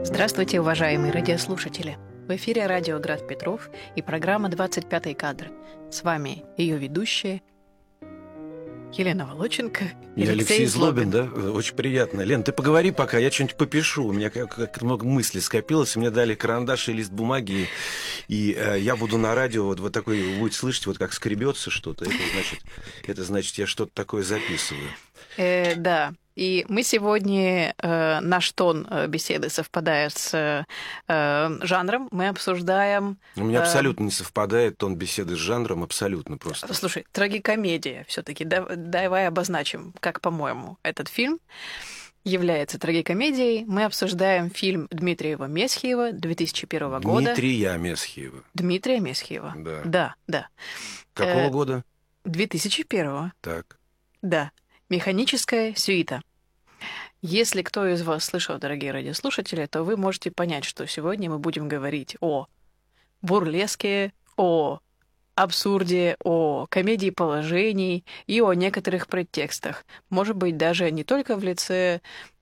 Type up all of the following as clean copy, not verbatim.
Здравствуйте, уважаемые радиослушатели! В эфире радио «Град Петров» и программа «25-й кадр». С вами ее ведущие Елена Волоченко и Алексей Злобин, да? Очень приятно. Лен, ты поговори пока, я что-нибудь попишу. У меня как много мыслей скопилось. Мне дали карандаш и лист бумаги, и я буду на радио вот такой, будете слышать, вот как скребется что-то. Это значит, я что-то такое записываю. Да. И мы сегодня, наш тон беседы совпадает с жанром. Мы обсуждаем... У меня абсолютно не совпадает тон беседы с жанром, абсолютно просто. Слушай, трагикомедия все-таки. Давай обозначим, как, по-моему, этот фильм является трагикомедией. Мы обсуждаем фильм Дмитриева-Месхиева 2001 года. Дмитрия Месхиева. Дмитрия Месхиева. Да. Какого года? 2001. Так. Да. «Механическая сюита». Если кто из вас слышал, дорогие радиослушатели, то вы можете понять, что сегодня мы будем говорить о бурлеске, о абсурде, о комедии положений и о некоторых предтекстах. Может быть, даже не только в лице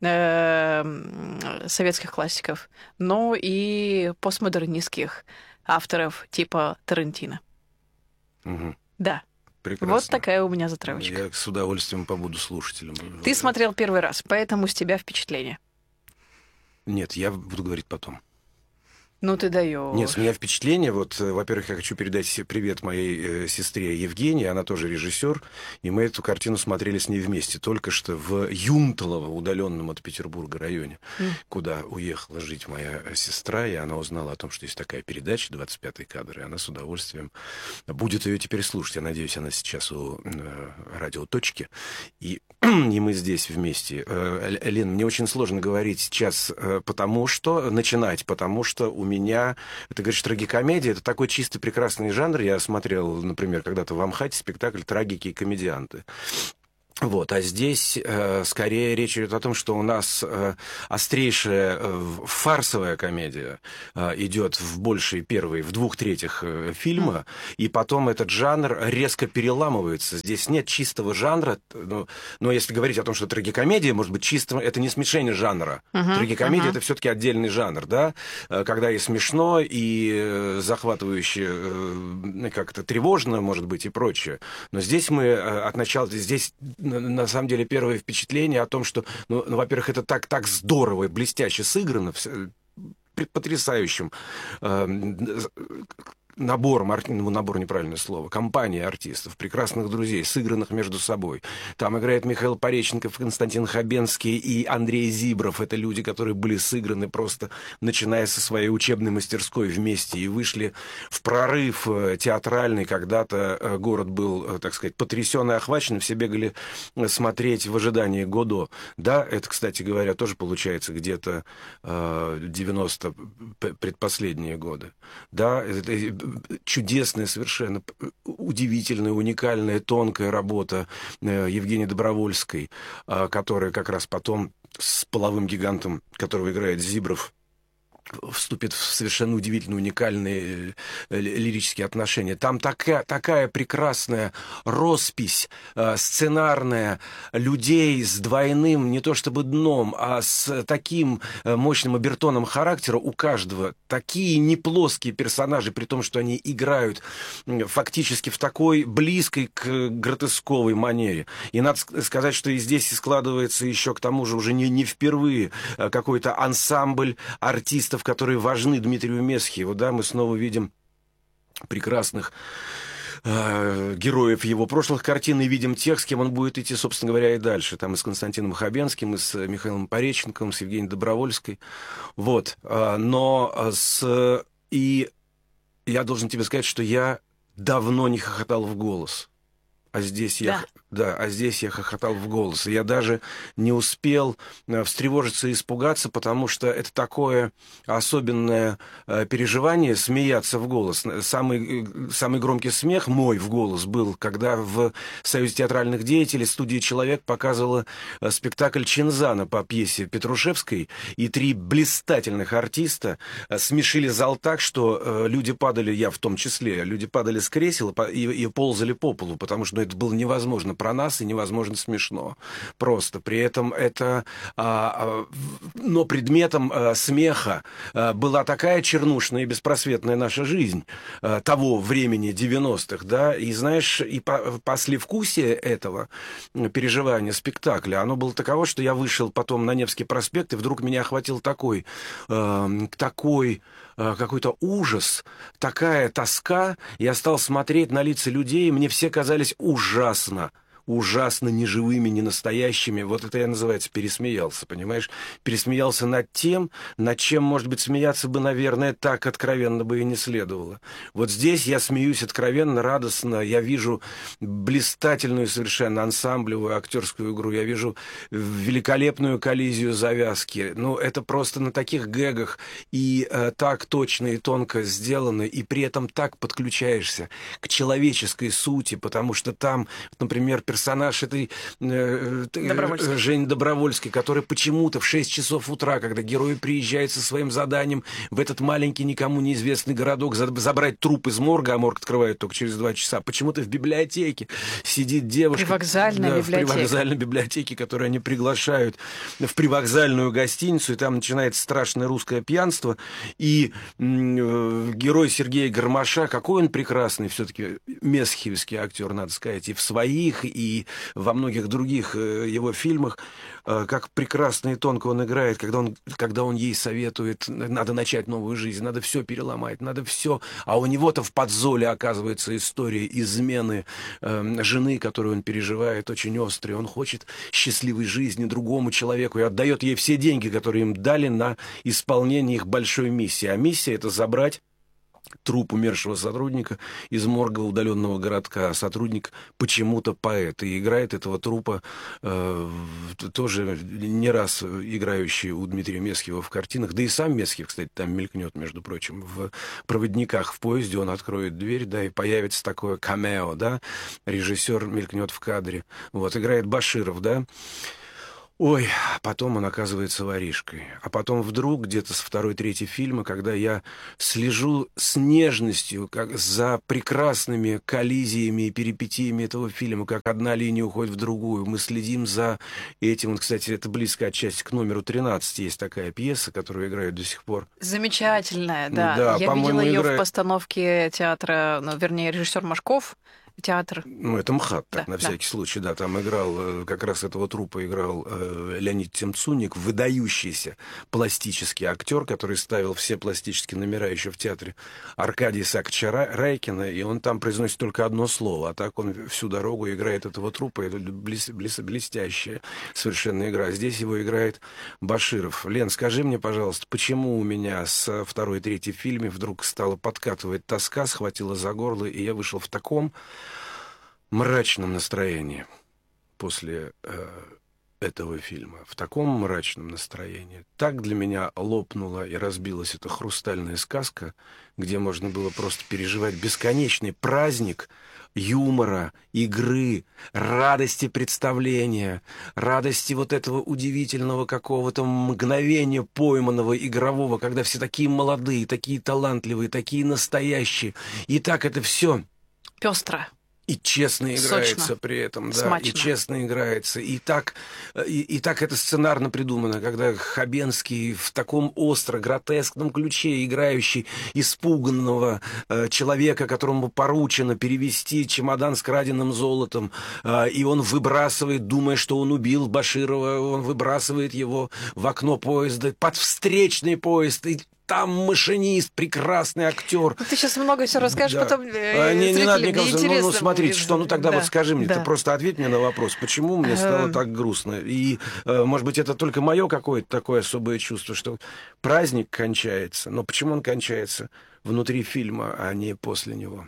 советских классиков, но и постмодернистских авторов типа Тарантино. Угу. Да. Прекрасно. Вот такая у меня затравочка. Я с удовольствием побуду слушателем. Ты смотрел первый раз, поэтому с тебя впечатление. Нет, я буду говорить потом. Ну ты даешь. Нет, с меня впечатление. Вот, во-первых, я хочу передать привет моей сестре Евгении. Она тоже режиссер. И мы эту картину смотрели с ней вместе. Только что в Юнталово, удаленном от Петербурга районе, куда уехала жить моя сестра. И она узнала о том, что есть такая передача «25-й кадр». И она с удовольствием будет ее теперь слушать. Я надеюсь, она сейчас у радиоточки. И мы здесь вместе. Лен, мне очень сложно говорить сейчас, потому что у меня, ты говоришь, трагикомедия, это такой чистый прекрасный жанр. Я смотрел, например, когда-то в Амхате спектакль «Трагики и комедианты». Вот, а здесь скорее речь идет о том, что у нас острейшая фарсовая комедия идет в большей первой, в 2/3 фильма, и потом этот жанр резко переламывается. Здесь нет чистого жанра, но если говорить о том, что трагикомедия, может быть, чистого, это не смешение жанра. Трагикомедия это все-таки отдельный жанр, да, когда и смешно, и захватывающе, как-то тревожно, может быть, и прочее. Но здесь мы от начала, здесь на самом деле первое впечатление о том, что, во-первых, это так здорово и блестяще сыграно, потрясающим набором, набор неправильное слово, компания артистов, прекрасных друзей, сыгранных между собой. Там играет Михаил Пореченков, Константин Хабенский и Андрей Зибров. Это люди, которые были сыграны просто начиная со своей учебной мастерской вместе и вышли в прорыв театральный. Когда-то город был, так сказать, потрясен и охвачен, все бегали смотреть в ожидании Годо. Да, это, кстати говоря, тоже получается где-то 90 предпоследние годы. Да, это чудесная, совершенно удивительная, уникальная, тонкая работа Евгении Добровольской, которая как раз потом с половым гигантом, которого играет Зибров, вступит в совершенно удивительно уникальные лирические отношения. Там такая прекрасная роспись сценарная людей с двойным, не то чтобы дном, а с таким мощным обертоном характера у каждого. Такие неплоские персонажи, при том, что они играют фактически в такой близкой к гротесковой манере. И надо сказать, что и здесь складывается еще к тому же уже не впервые какой-то ансамбль артистов, которые важны Дмитрию Месхиеву. Да, мы снова видим прекрасных героев его прошлых картин и видим тех, с кем он будет идти, собственно говоря, и дальше. Там и с Константином Хабенским, и с Михаилом Пореченковым, с Евгенией Добровольской. Вот. И я должен тебе сказать, что я давно не хохотал в голос. А здесь я хохотал в голос. И я даже не успел встревожиться и испугаться, потому что это такое особенное переживание — смеяться в голос. Самый громкий смех мой в голос был, когда в Союзе театральных деятелей студия «Человек» показывала спектакль Чинзана по пьесе Петрушевской, и 3 блистательных артиста смешили зал так, что люди падали, я в том числе, люди падали с кресел и ползали по полу, потому что но это было невозможно про нас и невозможно смешно. Просто. При этом это... но предметом смеха была такая чернушная и беспросветная наша жизнь того времени 90-х, да, и знаешь, и послевкусие этого переживания спектакля, оно было таково, что я вышел потом на Невский проспект, и вдруг меня охватил такой какой-то ужас, такая тоска. Я стал смотреть на лица людей, и мне все казались ужасно неживыми, ненастоящими. Вот это я, называется, пересмеялся, понимаешь? Пересмеялся над тем, над чем, может быть, смеяться бы, наверное, так откровенно бы и не следовало. Вот здесь я смеюсь откровенно, радостно. Я вижу блистательную совершенно ансамблевую актерскую игру. Я вижу великолепную коллизию завязки. Ну, это просто на таких гэгах и так точно и тонко сделано, и при этом так подключаешься к человеческой сути, потому что там, например, персонаж этой Жени Добровольской, который почему-то в 6 часов утра, когда герой приезжает со своим заданием в этот маленький, никому неизвестный городок, забрать труп из морга, а морг открывают только через 2 часа, почему-то в библиотеке сидит девушка. Привокзальная библиотека. В привокзальной библиотеке, которую они приглашают в привокзальную гостиницу, и там начинается страшное русское пьянство, и герой Сергея Гармаша, какой он прекрасный все-таки месхиевский актер, надо сказать, и в своих, и во многих других его фильмах, как прекрасно и тонко он играет, когда он ей советует, надо начать новую жизнь, надо все переломать, надо все. А у него-то в подзоле оказывается история измены жены, которую он переживает, очень острой. Он хочет счастливой жизни другому человеку и отдает ей все деньги, которые им дали на исполнение их большой миссии. А миссия — это забрать труп умершего сотрудника из морга удаленного городка. Сотрудник почему-то поэт. И играет этого трупа тоже не раз играющий у Дмитрия Месхиева в картинах. Да и сам Месхиев, кстати, там мелькнет, между прочим, в «Проводниках» в поезде. Он откроет дверь, да, и появится такое камео, да. Режиссер мелькнет в кадре. Вот, играет Баширов, да. Ой, потом он оказывается воришкой. А потом вдруг, где-то с 2-3 фильма, когда я слежу с нежностью за прекрасными коллизиями и перипетиями этого фильма, как одна линия уходит в другую, мы следим за этим. Вот, кстати, это близко отчасти к номеру 13. Есть такая пьеса, которую играют до сих пор. Замечательная, да. Да, я видела ее играет... в постановке театра, вернее, режиссер Машков. Театр. Ну, это МХАТ, так, да, на всякий случай, да. Там играл, как раз этого трупа играл Леонид Темцуник, выдающийся пластический актер, который ставил все пластические номера еще в театре Аркадия Исааковича Райкина, и он там произносит только одно слово, а так он всю дорогу играет этого трупа. Это блестящая совершенно игра. Здесь его играет Баширов. Лен, скажи мне, пожалуйста, почему у меня с 2-3 фильме вдруг стала подкатывать тоска, схватила за горло, и я вышел в таком мрачном настроении после этого фильма, в таком мрачном настроении. Так для меня лопнула и разбилась эта хрустальная сказка, где можно было просто переживать бесконечный праздник юмора, игры, радости представления, радости вот этого удивительного какого-то мгновения пойманного игрового, когда все такие молодые, такие талантливые, такие настоящие. И так это все пестро. И честно играется сочно, при этом, да, смачно. И честно играется. И так это сценарно придумано, когда Хабенский в таком остро гротескном ключе, играющий испуганного человека, которому поручено перевести чемодан с краденным золотом, и он выбрасывает, думая, что он убил Баширова, он выбрасывает его в окно поезда, под встречный поезд, и там машинист, прекрасный актер. Ты сейчас много все расскажешь, да. Потом не надо никого. Ну, смотрите, что, ну тогда вот скажи мне, ты просто ответь мне на вопрос, почему мне стало так грустно. И, может быть, это только мое какое-то такое особое чувство, что праздник кончается, но почему он кончается внутри фильма, а не после него?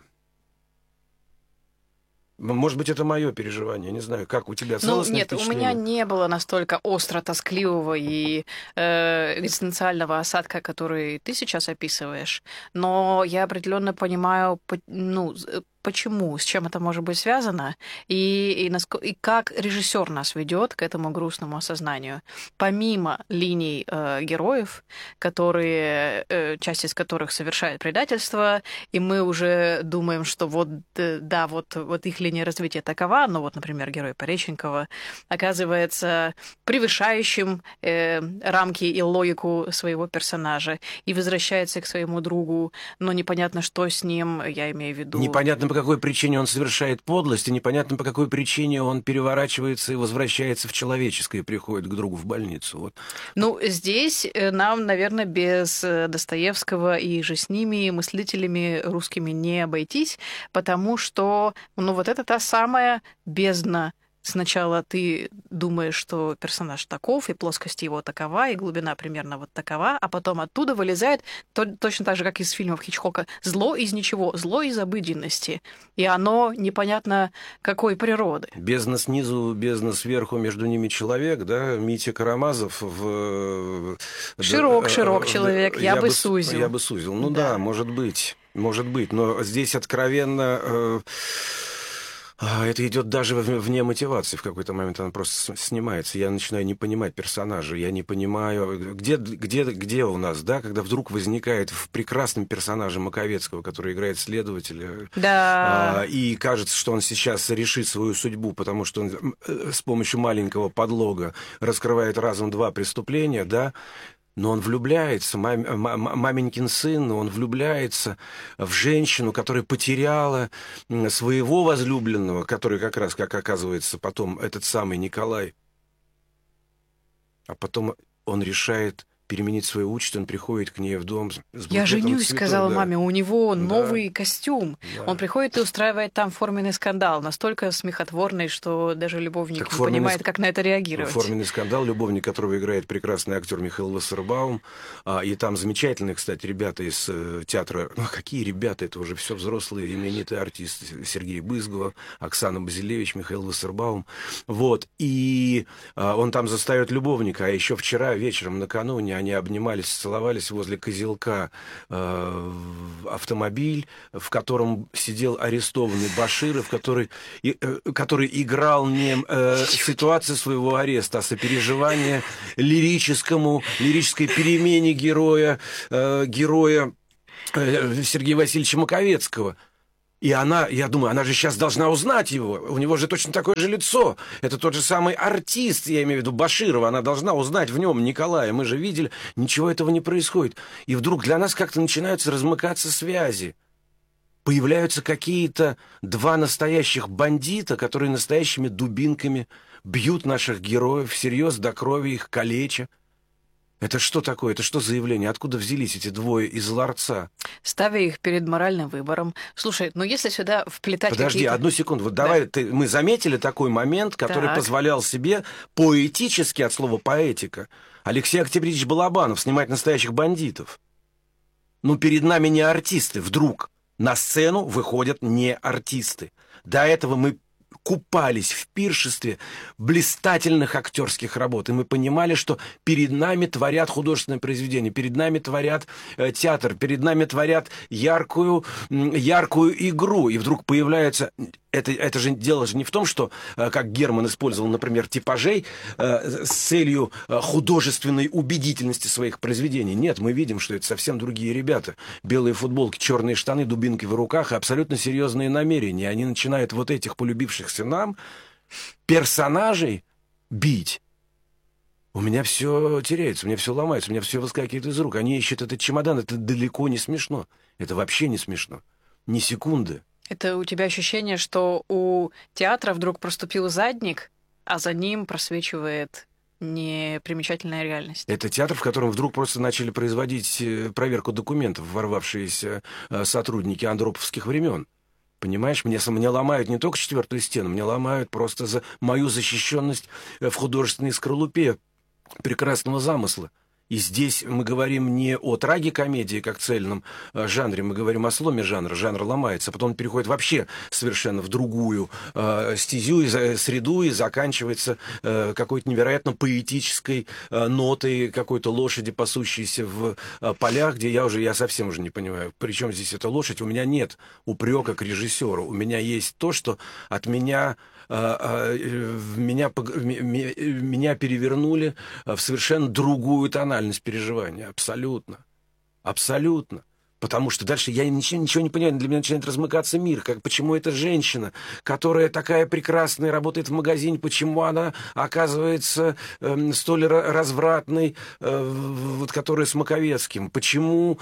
Может быть, это мое переживание, не знаю, как у тебя целостное впечатление? У меня не было настолько остро тоскливого и экзистенциального осадка, который ты сейчас описываешь, но я определенно понимаю, почему, с чем это может быть связано, и как режиссер нас ведет к этому грустному осознанию. Помимо линий героев, часть из которых совершает предательство, и мы уже думаем, что вот их линия развития такова, но вот, например, герой Пореченкова оказывается превышающим рамки и логику своего персонажа и возвращается к своему другу, но непонятно, что с ним, я имею в виду... Непонятно, по какой причине он совершает подлость, и непонятно, по какой причине он переворачивается и возвращается в человеческое и приходит к другу в больницу. Вот. Ну, здесь нам, наверное, без Достоевского и же с ними, мыслителями русскими, не обойтись, потому что, вот это та самая бездна. Сначала ты думаешь, что персонаж таков, и плоскость его такова, и глубина примерно вот такова, а потом оттуда вылезает, точно так же, как из фильмов Хичкока, зло из ничего, зло из обыденности. И оно непонятно какой природы. Бездна снизу, бездна сверху, между ними человек, да? Митя Карамазов Широк человек, я бы сузил. Я бы сузил. Ну да, может быть. Но здесь откровенно... Это идет даже вне мотивации. В какой-то момент она просто снимается. Я начинаю не понимать персонажа. Я не понимаю, где у нас, да, когда вдруг возникает в прекрасном персонаже Маковецкого, который играет следователя. Да. И кажется, что он сейчас решит свою судьбу, потому что он с помощью маленького подлога раскрывает разом два преступления, да. Но он влюбляется, маменькин сын, он влюбляется в женщину, которая потеряла своего возлюбленного, который как раз, как оказывается, потом этот самый Николай. А потом он решает переменить свою участь, он приходит к ней в дом с букетом «Я женюсь», цветов, сказала да. маме, у него новый костюм. Да. Он приходит и устраивает там форменный скандал, настолько смехотворный, что даже любовник не понимает, как на это реагировать. Форменный скандал, любовник которого играет прекрасный актер Михаил Вассербаум. И там замечательные, кстати, ребята из театра. Ну, какие ребята? Это уже все взрослые, именитые артисты. Сергей Бызгова, Оксана Базилевич, Михаил Вассербаум. Вот. И он там застает любовника. А еще вчера вечером, накануне, они обнимались, целовались возле Козелка автомобиль, в котором сидел арестованный Баширов, который играл не ситуацию своего ареста, а сопереживание лирической перемене героя Сергея Васильевича Маковецкого. И я думаю, она же сейчас должна узнать его. У него же точно такое же лицо. Это тот же самый артист, я имею в виду Баширова. Она должна узнать в нем Николая. Мы же видели, ничего этого не происходит. И вдруг для нас как-то начинаются размыкаться связи. Появляются какие-то два настоящих бандита, которые настоящими дубинками бьют наших героев всерьез до крови, их калеча. Это что такое? Это что за явление? Откуда взялись эти двое из ларца? Ставя их перед моральным выбором. Слушай, если сюда вплетать Подожди, одну секунду. Вот давай, мы заметили такой момент, который позволял себе поэтически, от слова поэтика, Алексей Октябревич Балабанов снимать настоящих бандитов. Перед нами не артисты. Вдруг на сцену выходят не артисты. До этого мы купались в пиршестве блистательных актерских работ. И мы понимали, что перед нами творят художественное произведение, перед нами творят театр, перед нами творят яркую игру. И вдруг появляется... Это же дело же не в том, что, как Герман использовал, например, типажей с целью художественной убедительности своих произведений. Нет, мы видим, что это совсем другие ребята. Белые футболки, черные штаны, дубинки в руках, и абсолютно серьезные намерения. Они начинают вот этих полюбившихся нам персонажей бить. У меня все теряется, у меня все ломается, у меня все выскакивает из рук. Они ищут этот чемодан, это далеко не смешно. Это вообще не смешно. Ни секунды. Это у тебя ощущение, что у театра вдруг проступил задник, а за ним просвечивает непримечательная реальность. Это театр, в котором вдруг просто начали производить проверку документов ворвавшиеся сотрудники андроповских времен. Понимаешь, мне ломают не только четвертую стену, мне ломают просто за мою защищенность в художественной скорлупе прекрасного замысла. И здесь мы говорим не о трагикомедии как цельном жанре, мы говорим о сломе жанра. Жанр ломается, а потом он переходит вообще совершенно в другую стезю, среду, и заканчивается какой-то невероятно поэтической нотой какой-то лошади, пасущейся в полях, где я совсем уже не понимаю, при чем здесь эта лошадь. У меня нет упрека к режиссеру. У меня есть то, что от меня меня перевернули в совершенно другую тональность переживания. Абсолютно. Абсолютно. Потому что дальше я ничего не понимаю, для меня начинает размыкаться мир. Почему эта женщина, которая такая прекрасная, работает в магазине, почему она оказывается столь развратной, которая с Маковецким? Почему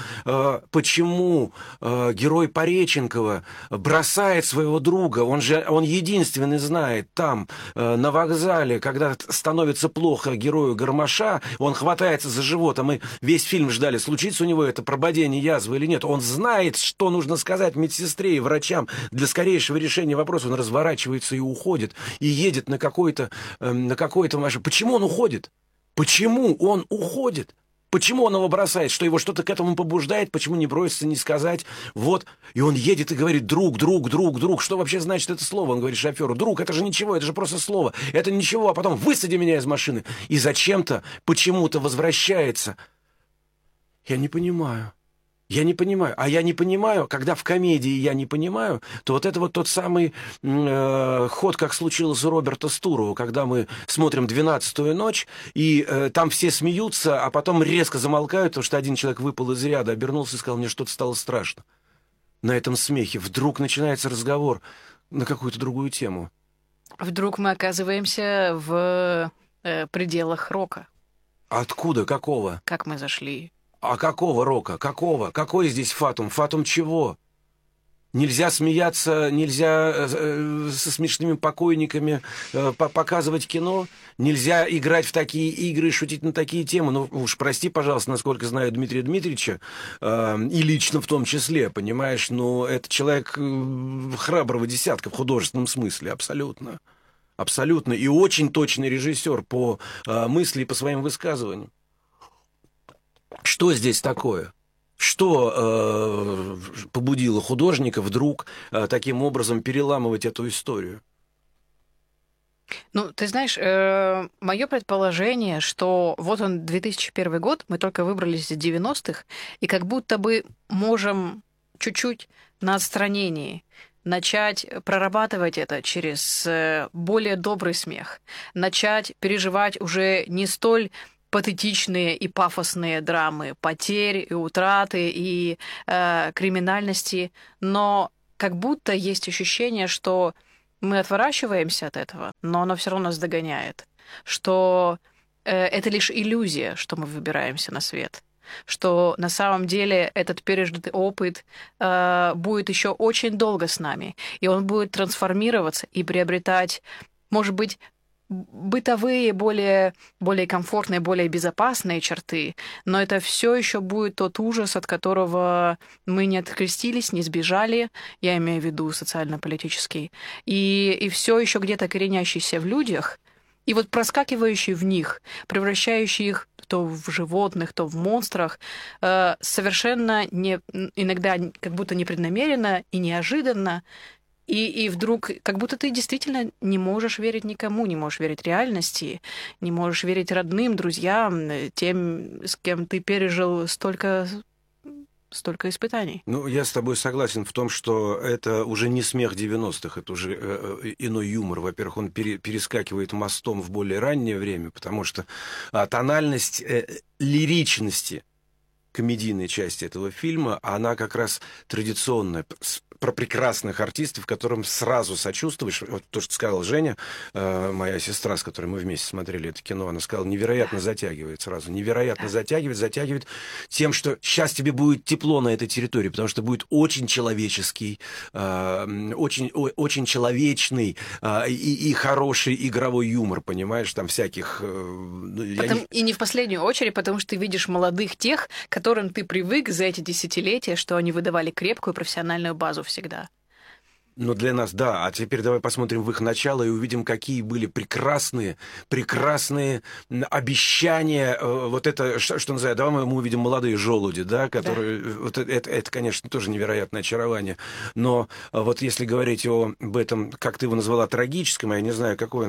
герой Пореченкова бросает своего друга? Он единственный знает там, на вокзале, когда становится плохо герою Гармаша, он хватается за живот, а мы весь фильм ждали, случится у него это прободение язвы или нет. Он знает, что нужно сказать медсестре и врачам для скорейшего решения вопроса. Он разворачивается и уходит, и едет на какой-то машине. Почему он уходит? Почему он уходит? Почему он его бросает? Что его что-то к этому побуждает? Почему не бросится, не сказать? Вот. И он едет и говорит: друг. Что вообще значит это слово? Он говорит шоферу: друг, это же ничего, это же просто слово. Это ничего, а потом высади меня из машины. И зачем-то, почему-то возвращается. Я не понимаю. А я не понимаю, когда в комедии я не понимаю, то вот это вот тот самый ход, как случилось у Роберта Стурова, когда мы смотрим «12-ю ночь», и там все смеются, а потом резко замолкают, потому что один человек выпал из ряда, обернулся и сказал: мне что-то стало страшно. На этом смехе вдруг начинается разговор на какую-то другую тему. Вдруг мы оказываемся в пределах рока. Откуда? Какого? Как мы зашли? А какого рока? Какого? Какой здесь фатум? Фатум чего? Нельзя смеяться, нельзя со смешными покойниками показывать кино, нельзя играть в такие игры, шутить на такие темы. Ну уж прости, пожалуйста, насколько знаю Дмитрия Дмитриевича, и лично в том числе, понимаешь, но это человек храброго десятка в художественном смысле, абсолютно. Абсолютно. И очень точный режиссер по мысли и по своим высказываниям. Что здесь такое? Что побудило художника вдруг таким образом переламывать эту историю? Ну, ты знаешь, мое предположение, что вот он 2001 год, мы только выбрались из 90-х, и как будто бы можем чуть-чуть на отстранении начать прорабатывать это через более добрый смех, начать переживать уже не столь патетичные и пафосные драмы потерь и утраты и криминальности, но как будто есть ощущение, что мы отворачиваемся от этого, но оно все равно нас догоняет, что это лишь иллюзия, что мы выбираемся на свет, что на самом деле этот пережитый опыт будет еще очень долго с нами, и он будет трансформироваться и приобретать, может быть, бытовые, более комфортные, более безопасные черты, но это все еще будет тот ужас, от которого мы не открестились, не сбежали, я имею в виду социально-политический, и все еще где-то коренящийся в людях, и вот проскакивающий в них, превращающий их то в животных, то в монстрах, совершенно иногда как будто непреднамеренно и неожиданно. И вдруг, как будто ты действительно не можешь верить никому, не можешь верить реальности, не можешь верить родным, друзьям, тем, с кем ты пережил столько испытаний. Ну, я с тобой согласен в том, что это уже не смех 90-х, это уже иной юмор. Во-первых, он перескакивает мостом в более раннее время, потому что тональность лиричности комедийной части этого фильма, она как раз традиционная, про прекрасных артистов, которым сразу сочувствуешь. Вот то, что сказала Женя, моя сестра, с которой мы вместе смотрели это кино, она сказала, невероятно затягивает сразу. Невероятно затягивает тем, что сейчас тебе будет тепло на этой территории, потому что будет очень человеческий, очень человечный и хороший игровой юмор, понимаешь, там всяких... И не в последнюю очередь, потому что ты видишь молодых тех, к которым ты привык за эти десятилетия, что они выдавали крепкую профессиональную базу всегда. Ну, для нас, да. А теперь давай посмотрим в их начало и увидим, какие были прекрасные, прекрасные обещания. Вот это, что называется, давай мы увидим молодые желуди, да, Да. которые... Вот это, конечно, тоже невероятное очарование. Но вот если говорить об этом, как ты его назвала, трагическом, я не знаю, какой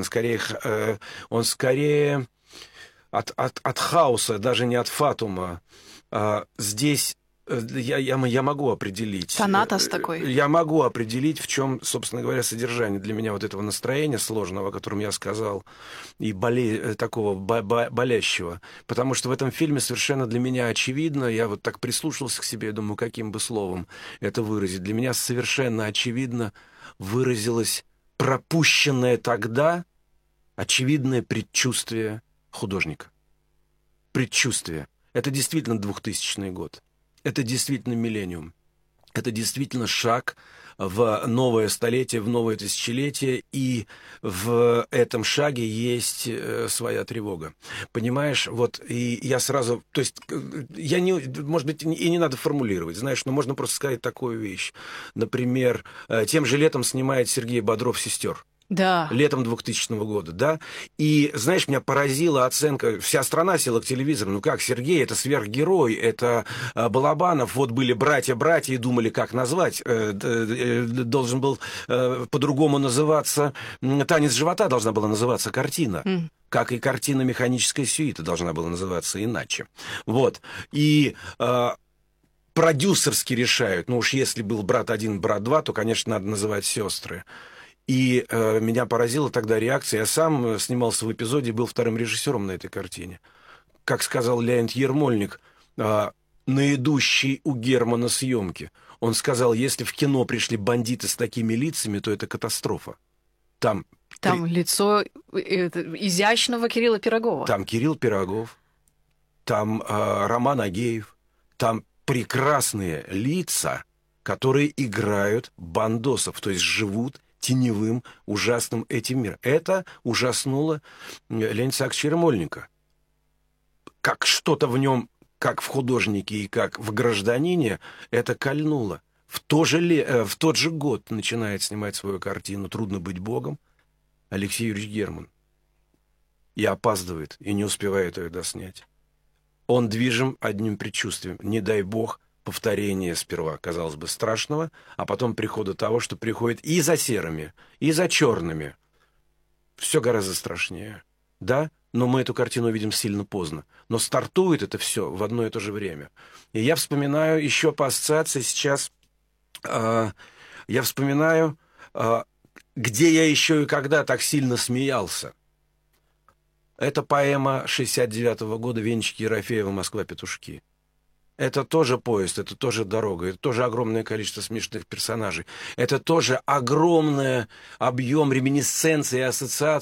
он скорее от хаоса, даже не от фатума. Здесь я могу определить. Танатос такой. Я могу определить, в чем, собственно говоря, содержание для меня вот этого настроения сложного, о котором я сказал, и такого болящего. Потому что в этом фильме совершенно для меня очевидно, я вот так прислушался к себе и думаю, каким бы словом это выразить. Для меня совершенно очевидно выразилось пропущенное тогда очевидное предчувствие художника. Предчувствие. Это действительно 2000 год. Это действительно миллениум. Это действительно шаг в новое столетие, в новое тысячелетие, и в этом шаге есть своя тревога. Понимаешь, вот, и я сразу, то есть, я не, может быть, и не надо формулировать, знаешь, но можно просто сказать такую вещь. Например, тем же летом снимает Сергей Бодров «Сестер». Да. Летом 2000 года, да? И, знаешь, меня поразила оценка, вся страна села к телевизору, ну как, Сергей, это сверхгерой, это Балабанов, вот были братья и думали, как назвать, должен был по-другому называться, «Танец живота» должна была называться картина. Как и картина «Механическая сюита» должна была называться иначе. Вот. И продюсерски решают, ну уж если был брат 1, брат 2, то, конечно, надо называть сестры. И меня поразила тогда реакция. Я сам снимался в эпизоде, был вторым режиссером на этой картине. Как сказал Леонид Ермольник, на идущей у Германа съемки, он сказал, если в кино пришли бандиты с такими лицами, то это катастрофа. Там лицо изящного Кирилла Пирогова. Там Кирилл Пирогов, там Роман Агеев, там прекрасные лица, которые играют бандосов, то есть живут теневым, ужасным этим миром. Это ужаснуло Леонида Исааковича Ермольника. Как что-то в нем, как в художнике и как в гражданине, это кольнуло. В тот же год начинает снимать свою картину «Трудно быть Богом» Алексей Юрьевич Герман. И опаздывает, и не успевает ее доснять. Он движим одним предчувствием. Не дай бог, повторение сперва, казалось бы, страшного, а потом прихода того, что приходит и за серыми, и за черными. Все гораздо страшнее. Да, но мы эту картину видим сильно поздно. Но стартует это все в одно и то же время. И я вспоминаю еще по ассоциации сейчас, я вспоминаю, где я еще и когда так сильно смеялся. Это поэма 69-го года Венечки Ерофеева «Москва-петушки». Это тоже поезд, это тоже дорога, это тоже огромное количество смешных персонажей. Это тоже огромный объем реминисценций и ассоциаций